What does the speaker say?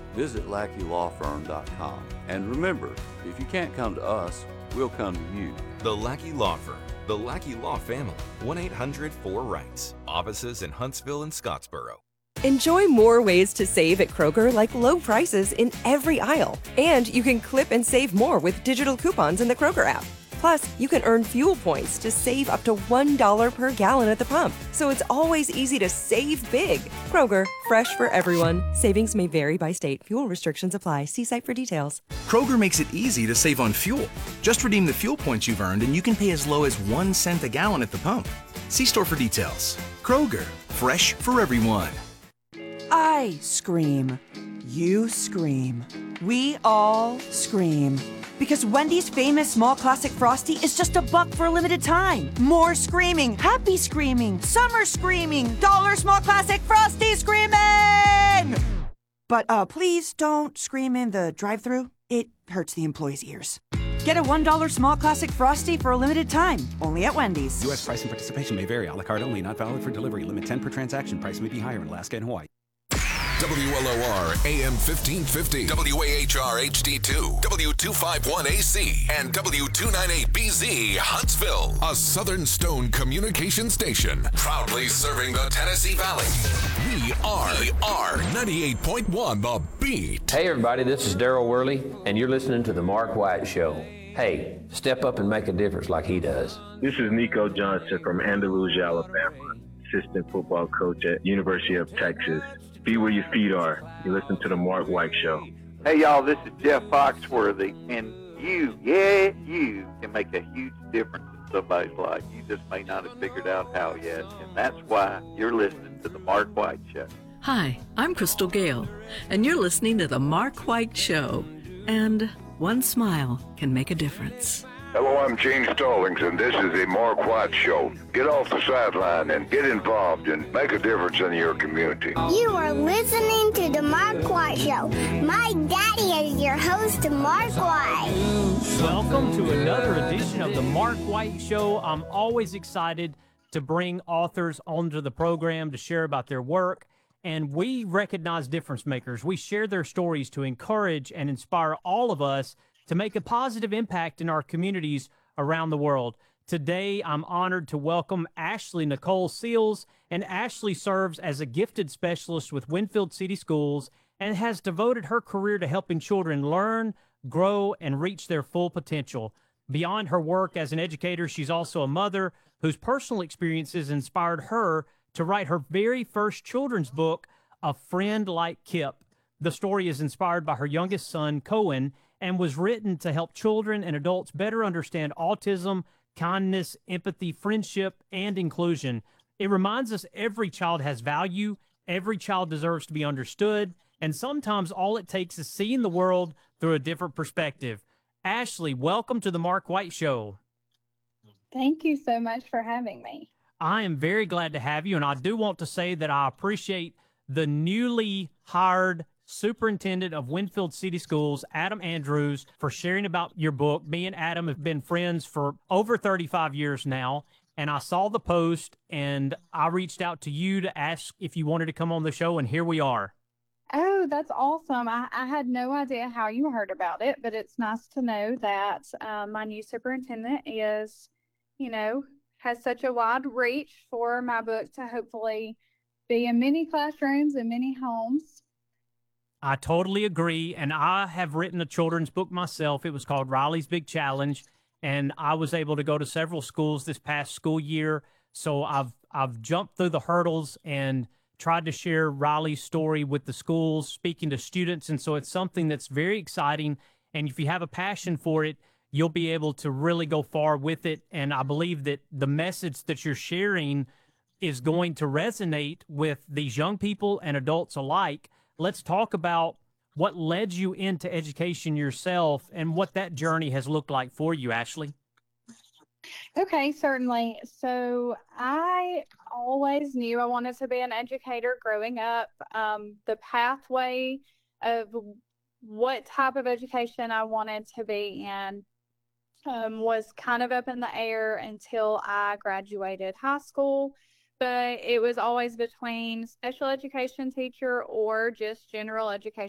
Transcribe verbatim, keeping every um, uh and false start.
visit lackey law firm dot com. And remember, if you can't come to us, we'll come to you. The Lackey Law Firm. The Lackey Law Family. one eight hundred four rights. Offices in Huntsville and Scottsboro. Enjoy more ways to save at Kroger, like low prices in every aisle. And you can clip and save more with digital coupons in the Kroger app. Plus, you can earn fuel points to save up to one dollar per gallon at the pump. So it's always easy to save big. Kroger, fresh for everyone. Savings may vary by state. Fuel restrictions apply. See site for details. Kroger makes it easy to save on fuel. Just redeem the fuel points you've earned and you can pay as low as one cent a gallon at the pump. See store for details. Kroger, fresh for everyone. I scream. You scream. We all scream. Because Wendy's famous small classic Frosty is just a buck for a limited time. More screaming, happy screaming, summer screaming, dollar small classic Frosty screaming! But uh, please don't scream in the drive-thru. It hurts the employees' ears. Get a one dollar small classic Frosty for a limited time, only at Wendy's. U S price and participation may vary. A la carte only, not valid for delivery. Limit ten per transaction. Price may be higher in Alaska and Hawaii. W L O R A M fifteen fifty, W A H R H D two, W two fifty-one A C, and W two ninety-eight B Z, Huntsville. A Southern Stone communication station, proudly serving the Tennessee Valley. We are, we are ninety-eight point one The Beat. Hey everybody, this is Daryl Worley, and you're listening to The Mark White Show. Hey, step up and make a difference like he does. This is Nico Johnson from Andalusia, Alabama, assistant football coach at University of Texas. Be where your feet are. You listen to The Mark White Show. Hey, y'all, this is Jeff Foxworthy, and you, yeah, you can make a huge difference in somebody's life. You just may not have figured out how yet, and that's why you're listening to The Mark White Show. Hi, I'm Crystal Gale, and you're listening to The Mark White Show. And one smile can make a difference. Hello, I'm Gene Stallings, and this is the Mark White Show. Get off the sideline and get involved and make a difference in your community. You are listening to the Mark White Show. My daddy is your host, Mark White. Welcome to another edition of the Mark White Show. I'm always excited to bring authors onto the program to share about their work. And we recognize difference makers. We share their stories to encourage and inspire all of us to make a positive impact in our communities around the world. Today, I'm honored to welcome Ashley Nicole Seals, and Ashley serves as a gifted specialist with Winfield City Schools and has devoted her career to helping children learn, grow, and reach their full potential. Beyond her work as an educator, she's also a mother whose personal experiences inspired her to write her very first children's book, A Friend Like Kip. The story is inspired by her youngest son, Cohen, and was written to help children and adults better understand autism, kindness, empathy, friendship, and inclusion. It reminds us every child has value, every child deserves to be understood, and sometimes all it takes is seeing the world through a different perspective. Ashley, welcome to the Mark White Show. Thank you so much for having me. I am very glad to have you, and I do want to say that I appreciate the newly hired Superintendent of Winfield City Schools, Adam Andrews, for sharing about your book. Me and Adam have been friends for over thirty-five years now, and I saw the post, and I reached out to you to ask if you wanted to come on the show, and here we are. Oh, that's awesome. I, I had no idea how you heard about it, but it's nice to know that um, my new superintendent is, you know, has such a wide reach for my book to hopefully be in many classrooms and many homes. I totally agree, and I have written a children's book myself. It was called Riley's Big Challenge, and I was able to go to several schools this past school year, so I've I've jumped through the hurdles and tried to share Riley's story with the schools, speaking to students, and so it's something that's very exciting, and if you have a passion for it, you'll be able to really go far with it, and I believe that the message that you're sharing is going to resonate with these young people and adults alike. Let's talk about what led you into education yourself and what that journey has looked like for you, Ashley. Okay, certainly. So I always knew I wanted to be an educator growing up. Um, the pathway of what type of education I wanted to be in um, was kind of up in the air until I graduated high school. But it was always between special education teacher or just general education